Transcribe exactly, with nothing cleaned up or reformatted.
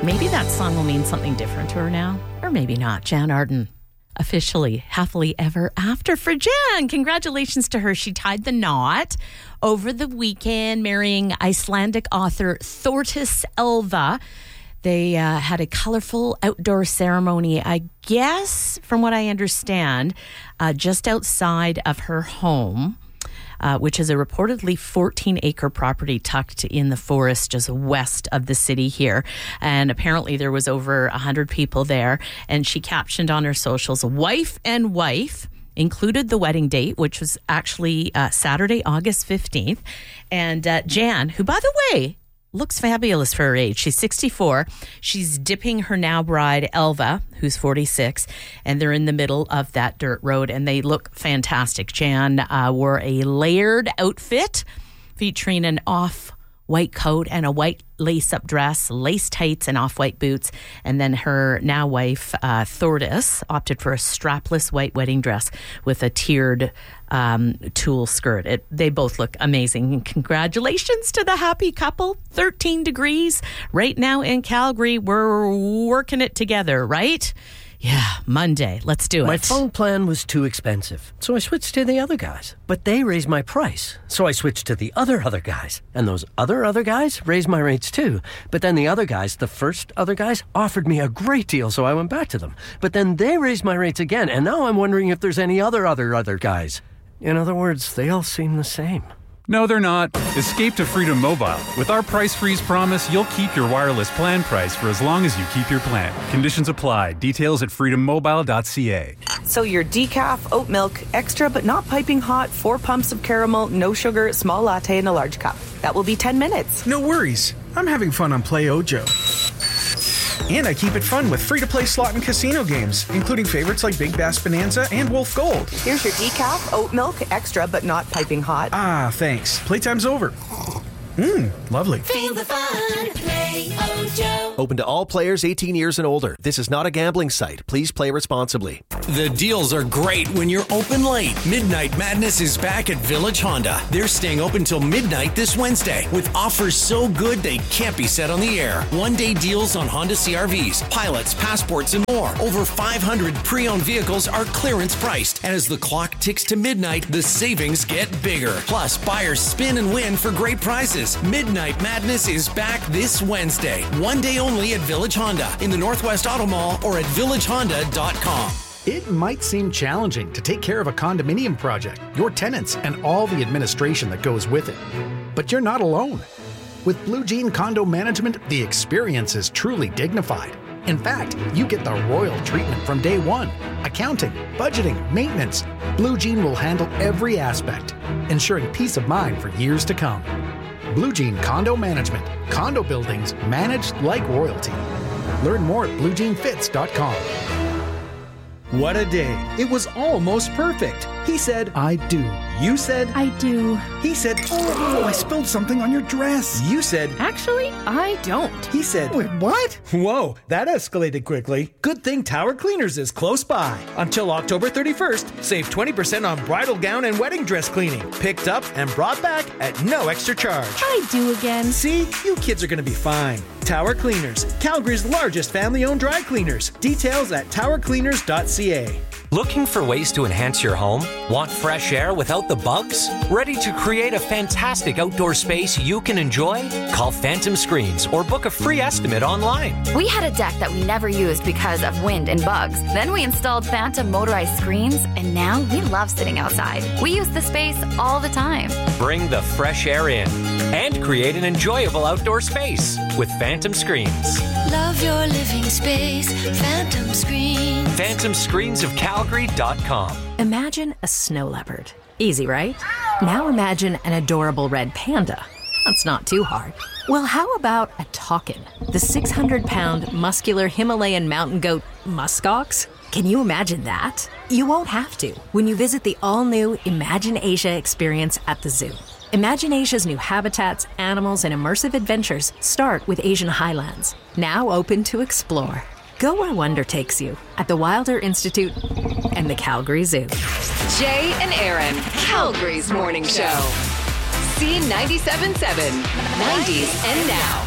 maybe that song will mean something different to her now, or maybe not. Jan Arden, officially happily ever after for Jan. Congratulations to her. She tied the knot over the weekend, marrying Icelandic author Þórdís Elva. They uh, had a colorful outdoor ceremony, I guess, from what I understand, uh, just outside of her home, uh, which is a reportedly fourteen-acre property tucked in the forest just west of the city here. And apparently there was over one hundred people there. And she captioned on her socials, "Wife and wife," included the wedding date, which was actually uh, Saturday, August fifteenth. And uh, Jan, who, by the way, looks fabulous for her age. She's sixty-four. She's dipping her now bride, Elva, who's forty-six, and they're in the middle of that dirt road, and they look fantastic. Jan uh, wore a layered outfit featuring an off-white coat and a white lace-up dress, lace tights and off-white boots, and then her now wife, uh, Þórdís, opted for a strapless white wedding dress with a tiered um, tulle skirt. It, they both look amazing. And congratulations to the happy couple. thirteen degrees right now in Calgary. We're working it together, right? Yeah, Monday. Let's do it. My phone plan was too expensive, so I switched to the other guys. But they raised my price, so I switched to the other other guys. And those other other guys raised my rates too. But then the other guys, the first other guys, offered me a great deal, so I went back to them. But then they raised my rates again, and now I'm wondering if there's any other other other guys. In other words, they all seem the same. No, they're not. Escape to Freedom Mobile. With our price freeze promise, you'll keep your wireless plan price for as long as you keep your plan. Conditions apply. Details at freedom mobile dot c a. So your decaf, oat milk, extra but not piping hot, four pumps of caramel, no sugar, small latte in a large cup. That will be ten minutes. No worries. I'm having fun on Play Ojo. And I keep it fun with free-to-play slot and casino games, including favorites like Big Bass Bonanza and Wolf Gold. Here's your decaf, oat milk, extra but not piping hot. Ah, thanks. Playtime's over. Mmm, lovely. Feel the fun. Play Ojo. Open to all players eighteen years and older. This is not a gambling site. Please play responsibly. The deals are great when you're open late. Midnight Madness is back at Village Honda. They're staying open till midnight this Wednesday with offers so good they can't be said on the air. One-day deals on Honda C R Vs, pilots, passports, and more. Over five hundred pre-owned vehicles are clearance priced. And as the clock ticks to midnight, the savings get bigger. Plus, buyers spin and win for great prizes. Midnight Madness is back this Wednesday. One day only at Village Honda in the Northwest Auto Mall or at village honda dot com. It might seem challenging to take care of a condominium project, your tenants, and all the administration that goes with it. But you're not alone. With Blue Jean Condo Management, the experience is truly dignified. In fact, you get the royal treatment from day one. Accounting, budgeting, maintenance. Blue Jean will handle every aspect, ensuring peace of mind for years to come. Blue Jean Condo Management. Condo buildings managed like royalty. Learn more at blue jean fits dot com. What a day. It was almost perfect. He said, I do. You said, I do. He said, oh, I spilled something on your dress. You said, actually, I don't. He said, wait, what? Whoa, that escalated quickly. Good thing Tower Cleaners is close by. Until October thirty-first, save twenty percent on bridal gown and wedding dress cleaning. Picked up and brought back at no extra charge. I do again. See, you kids are going to be fine. Tower Cleaners, Calgary's largest family-owned dry cleaners. Details at tower cleaners dot c a. Looking for ways to enhance your home? Want fresh air without the bugs? Ready to create a fantastic outdoor space you can enjoy? Call Phantom Screens or book a free estimate online. We had a deck that we never used because of wind and bugs. Then we installed Phantom motorized screens, and now we love sitting outside. We use the space all the time. Bring the fresh air in and create an enjoyable outdoor space with Phantom Screens. Love your living space. Phantom Screens. Phantom Screens of Calgary dot com. Imagine a snow leopard. Easy, right? Now imagine an adorable red panda. That's not too hard. Well, how about a takin, the six hundred pound muscular Himalayan mountain goat muskox? Can you imagine that? You won't have to when you visit the all-new Imagine Asia experience at the zoo. Imagine Asia's new habitats, animals, and immersive adventures start with Asian Highlands, now open to explore. Go where wonder takes you at the Wilder Institute and the Calgary Zoo. Jay and Aaron, Calgary's morning show. C ninety-seven point seven, nineties and now.